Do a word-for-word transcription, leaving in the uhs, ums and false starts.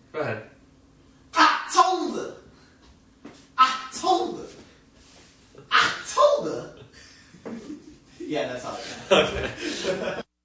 Go ahead. October. October. October. Yeah, that's all I got. Okay.